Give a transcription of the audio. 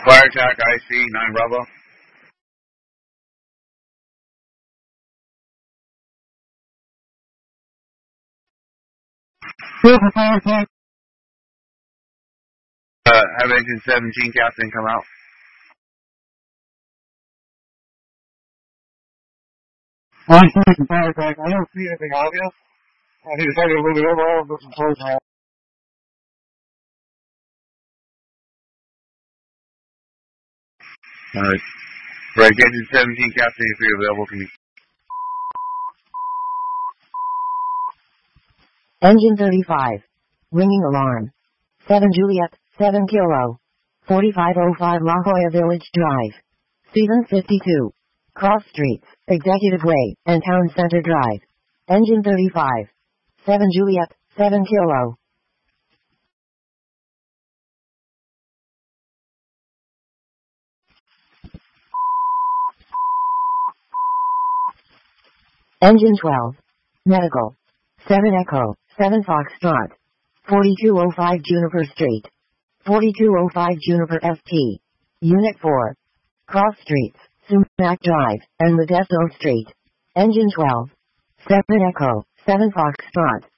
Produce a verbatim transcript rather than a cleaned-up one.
Fire attack, I C, nine Bravo. Fire attack. Uh, have engine seventeen captain come out. One second, fire attack. I don't see anything obvious. I need to try to move it over all of this and close now. Alright. Right, engine seventeen captain, if you're available, can you... Engine thirty-five. Ringing alarm. seven Juliet, seven Kilo. forty-five oh five La Jolla Village Drive. Season fifty-two. Cross Streets, Executive Way, and Town Center Drive. Engine thirty-five. seven Juliet, seven Kilo. Engine twelve. Medical. seven Echo, seven Foxtrot. forty-two oh five Juniper Street. forty-two oh five Juniper S T. Unit four. Cross Streets, Sumac Drive, and Modesto Street. Engine twelve. seven Echo, seven Foxtrot.